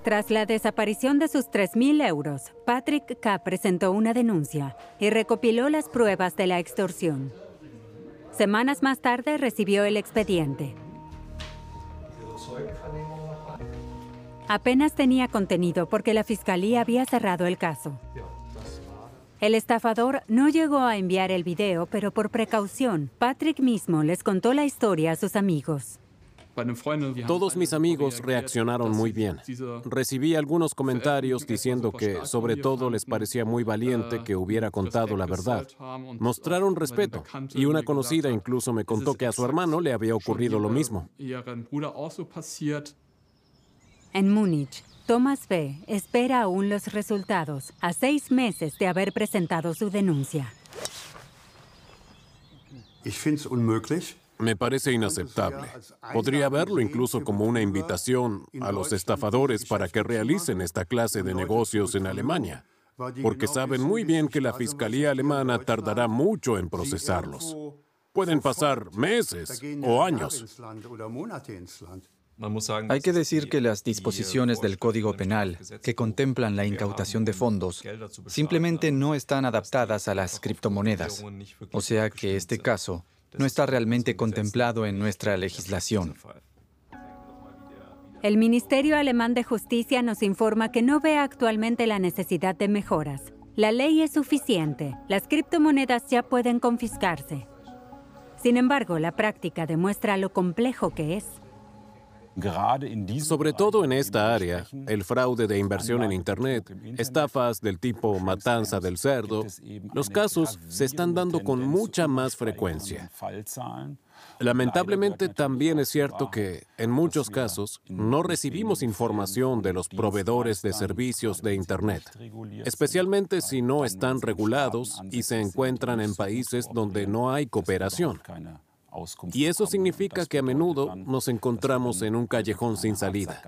Tras la desaparición de sus 3.000 euros, Patrick K. presentó una denuncia y recopiló las pruebas de la extorsión. Semanas más tarde recibió el expediente. Apenas tenía contenido porque la fiscalía había cerrado el caso. El estafador no llegó a enviar el video, pero por precaución, Patrick mismo les contó la historia a sus amigos. Todos mis amigos reaccionaron muy bien. Recibí algunos comentarios diciendo que, sobre todo, les parecía muy valiente que hubiera contado la verdad. Mostraron respeto, y una conocida incluso me contó que a su hermano le había ocurrido lo mismo. En Múnich, Thomas B. espera aún los resultados, a 6 meses de haber presentado su denuncia. Me parece inaceptable. Podría verlo incluso como una invitación a los estafadores para que realicen esta clase de negocios en Alemania, porque saben muy bien que la Fiscalía alemana tardará mucho en procesarlos. Pueden pasar meses o años. Hay que decir que las disposiciones del Código Penal que contemplan la incautación de fondos simplemente no están adaptadas a las criptomonedas. O sea que este caso no está realmente contemplado en nuestra legislación. El Ministerio Alemán de Justicia nos informa que no ve actualmente la necesidad de mejoras. La ley es suficiente. Las criptomonedas ya pueden confiscarse. Sin embargo, la práctica demuestra lo complejo que es. Sobre todo en esta área, el fraude de inversión en Internet, estafas del tipo matanza del cerdo, los casos se están dando con mucha más frecuencia. Lamentablemente también es cierto que, en muchos casos, no recibimos información de los proveedores de servicios de Internet, especialmente si no están regulados y se encuentran en países donde no hay cooperación. Y eso significa que a menudo nos encontramos en un callejón sin salida.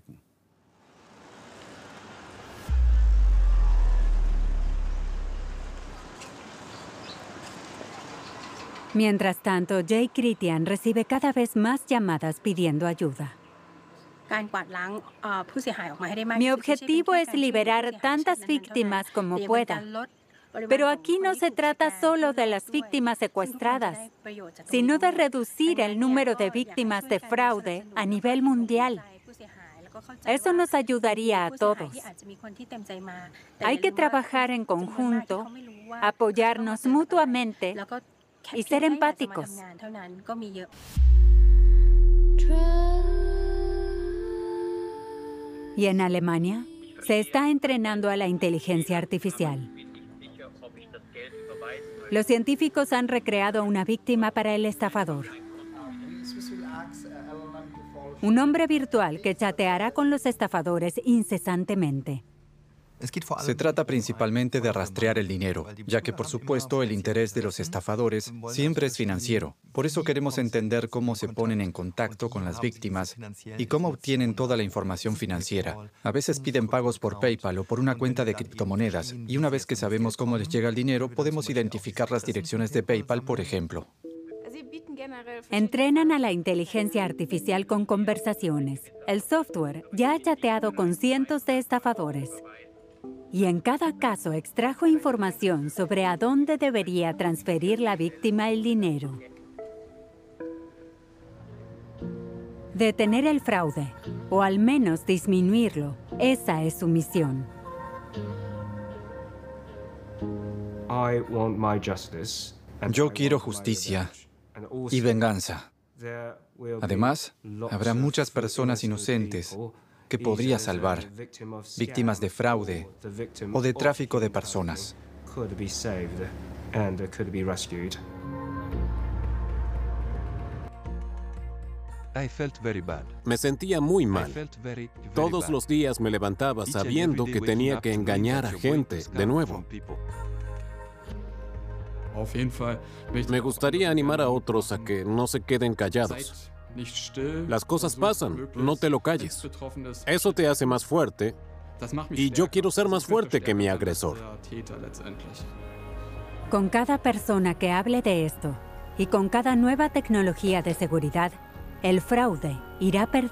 Mientras tanto, Jay Kritian recibe cada vez más llamadas pidiendo ayuda. Mi objetivo es liberar tantas víctimas como pueda. Pero aquí no se trata solo de las víctimas secuestradas, sino de reducir el número de víctimas de fraude a nivel mundial. Eso nos ayudaría a todos. Hay que trabajar en conjunto, apoyarnos mutuamente y ser empáticos. Y en Alemania se está entrenando a la inteligencia artificial. Los científicos han recreado una víctima para el estafador. Un hombre virtual que chateará con los estafadores incesantemente. Se trata principalmente de rastrear el dinero, ya que, por supuesto, el interés de los estafadores siempre es financiero. Por eso queremos entender cómo se ponen en contacto con las víctimas y cómo obtienen toda la información financiera. A veces piden pagos por PayPal o por una cuenta de criptomonedas, y una vez que sabemos cómo les llega el dinero, podemos identificar las direcciones de PayPal, por ejemplo. Entrenan a la inteligencia artificial con conversaciones. El software ya ha chateado con cientos de estafadores. Y en cada caso extrajo información sobre a dónde debería transferir la víctima el dinero. Detener el fraude, o al menos disminuirlo, esa es su misión. Yo quiero justicia y venganza. Además, habrá muchas personas inocentes que podría salvar, víctimas de fraude o de tráfico de personas. Me sentía muy mal. Todos los días me levantaba sabiendo que tenía que engañar a gente de nuevo. Me gustaría animar a otros a que no se queden callados. Las cosas pasan, no te lo calles. Eso te hace más fuerte, y yo quiero ser más fuerte que mi agresor. Con cada persona que hable de esto y con cada nueva tecnología de seguridad, el fraude irá perdiendo.